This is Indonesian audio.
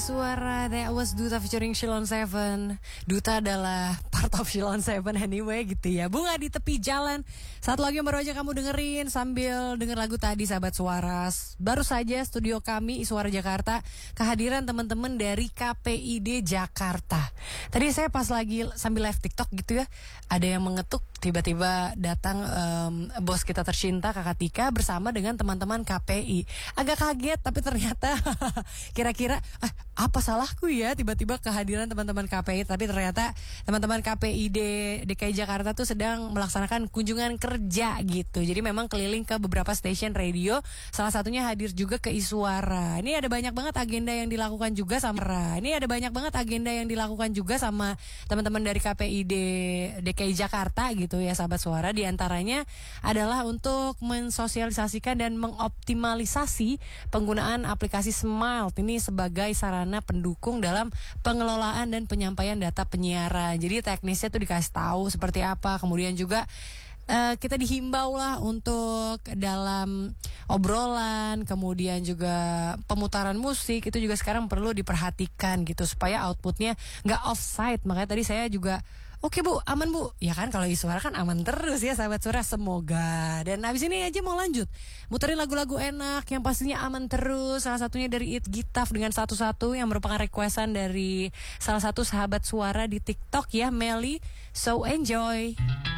Suara, that was Duta featuring Shilon Seven. Duta adalah part of Shilon Seven anyway gitu ya. Bunga di tepi jalan. Saat lagi baru aja kamu dengerin sambil denger lagu tadi sahabat suara. Baru saja studio kami Iswara Jakarta kehadiran teman-teman dari KPID Jakarta. Tadi saya pas lagi sambil live TikTok gitu ya, ada yang mengetuk, tiba-tiba datang bos kita tercinta Kakak Tika bersama dengan teman-teman KPI. Agak kaget tapi ternyata kira-kira apa salahku ya tiba-tiba kehadiran teman-teman KPI, tapi ternyata teman-teman KPID DKI Jakarta tuh sedang melaksanakan kunjungan kerja gitu. Jadi memang keliling ke beberapa stasiun radio, salah satunya hadir juga ke Iswara. Ini ada banyak banget agenda yang dilakukan juga sama teman-teman dari KPID DKI Jakarta gitu ya sahabat suara. Di antaranya adalah untuk mensosialisasikan dan mengoptimalisasi penggunaan aplikasi Smile ini sebagai sarana pendukung dalam pengelolaan dan penyampaian data penyiaran. Jadi teknisnya tuh dikasih tahu seperti apa. Kemudian juga kita dihimbau lah untuk dalam obrolan, kemudian juga pemutaran musik itu juga sekarang perlu diperhatikan gitu supaya outputnya nggak offside. Makanya tadi saya juga oke Bu, aman Bu. Ya kan kalau Iswara kan aman terus ya sahabat suara, semoga. Dan abis ini aja mau lanjut muterin lagu-lagu enak yang pastinya aman terus. Salah satunya dari It Gitaf dengan satu-satu yang merupakan requestan dari salah satu sahabat suara di TikTok ya, Meli. So enjoy.